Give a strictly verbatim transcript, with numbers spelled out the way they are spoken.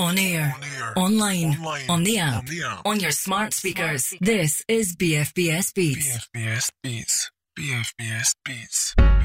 On air, On air. online, Online. on the app, On the app. on your smart speakers. This is B F B S B Beats. F B S Beats. B F B S Beats.